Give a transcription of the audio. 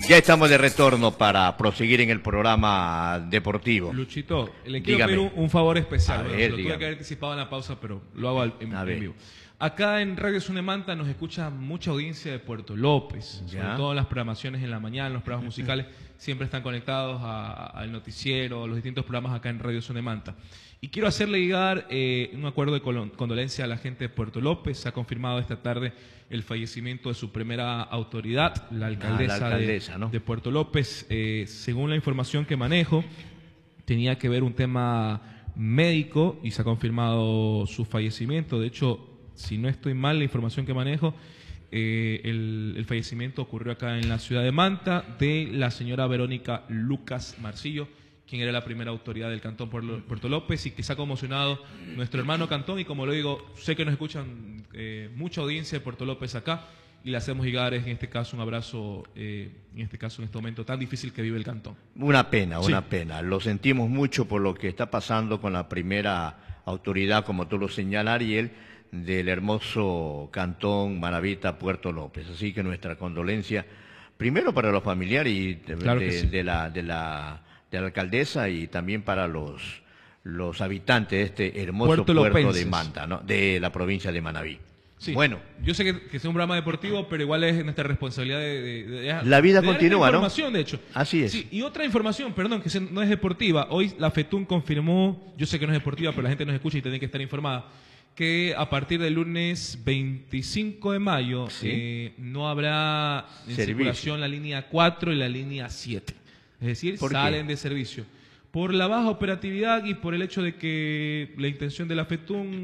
Ya estamos de retorno para proseguir en el programa deportivo. Luchito, le quiero Dígame. pedir un favor especial. A Bueno, ver, se lo tuve dígame. que haber anticipado en la pausa, pero lo hago A ver. en vivo. Acá en Radio Sunemanta nos escucha mucha audiencia de Puerto López, sobre Ya. todo en las programaciones en la mañana, en los programas musicales, siempre están conectados al noticiero, a los distintos programas acá en Radio Sunemanta. Y quiero hacerle llegar un acuerdo de condolencia a la gente de Puerto López. Se ha confirmado esta tarde el fallecimiento de su primera autoridad, la alcaldesa, ¿no? de Puerto López. Según la información que manejo, tenía que ver un tema médico y se ha confirmado su fallecimiento. De hecho, si no estoy mal, la información que manejo, el fallecimiento ocurrió acá en la ciudad de Manta de la señora Verónica Lucas Marcillo, quien era la primera autoridad del Cantón Puerto López, y que se ha conmocionado nuestro hermano Cantón. Y como lo digo, sé que nos escuchan mucha audiencia de Puerto López acá, y le hacemos llegar en este caso un abrazo, en este momento tan difícil que vive el Cantón. Una pena, Sí. una pena. Lo sentimos mucho por lo que está pasando con la primera autoridad, como tú lo señalas, Ariel, del hermoso Cantón Manabita, Puerto López. Así que nuestra condolencia, primero para los familiares y Claro que sí. de la alcaldesa, y también para los habitantes de este hermoso puerto de Puertolopenses. Manta, ¿no? De la provincia de Manabí. Sí. Bueno, Yo sé que es un programa deportivo, pero igual es nuestra responsabilidad la vida de dar continúa, esta ¿no? información, de hecho. Así es. Sí, y otra información, perdón, que no es deportiva. Hoy la FETUN confirmó, yo sé que no es deportiva, pero la gente nos escucha y tiene que estar informada, que a partir del lunes 25 de mayo Sí. no habrá en circulación la línea 4 y la línea 7. Es decir, ¿Por qué? salen de servicio. Por la baja operatividad y por el hecho de que la intención de la FETUN